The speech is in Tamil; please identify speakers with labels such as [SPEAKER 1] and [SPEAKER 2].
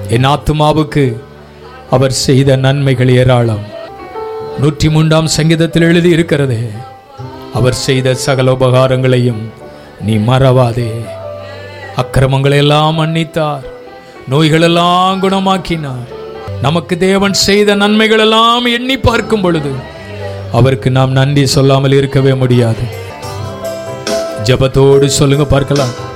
[SPEAKER 1] என் ஆத்துமாவுக்கு அவர் செய்த நன்மைகள் ஏராளம். 103ஆம் சங்கீதத்தில் எழுதி இருக்கிறதே, அவர் செய்த சகல உபகாரங்களையும் நீ மறவாதே. அக்கிரமங்களை எல்லாம் மன்னித்தார், நோய்களெல்லாம் குணமாக்கினார். நமக்கு தேவன் செய்த நன்மைகள் எல்லாம் எண்ணி பார்க்கும் பொழுது அவருக்கு நாம் நன்றி சொல்லாமல் இருக்கவே முடியாது. ஜெபத்தோடு சொல்லுங்க பார்க்கலாம்.